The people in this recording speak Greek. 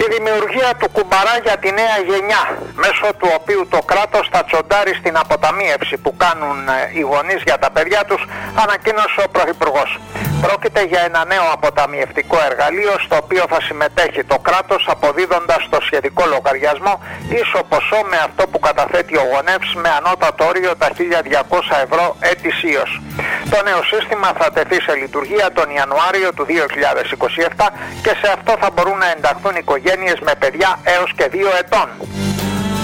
Τη δημιουργία του κουμπαρά για τη νέα γενιά, μέσω του οποίου το κράτος θα τσοντάρει στην αποταμίευση που κάνουν οι γονείς για τα παιδιά τους, ανακοίνωσε ο Πρωθυπουργός. Πρόκειται για ένα νέο αποταμιευτικό εργαλείο στο οποίο θα συμμετέχει το κράτος αποδίδοντας το σχετικό λογαριασμό ίσο ποσό με αυτό που καταθέτει ο γονεύς με ανώτατο όριο τα 1.200 ευρώ ετησίως. Το νέο σύστημα θα τεθεί σε λειτουργία τον Ιανουάριο του 2027 και σε αυτό θα μπορούν να ενταχθούν οικογένειες με παιδιά έως και 2 ετών.